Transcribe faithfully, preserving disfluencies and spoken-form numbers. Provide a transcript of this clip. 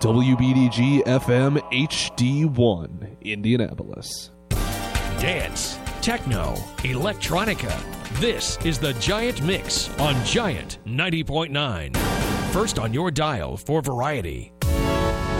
W B D G F M H D one, Indianapolis. Dance, techno, electronica. This is the Giant Mix on Giant ninety point nine. First on your dial for variety.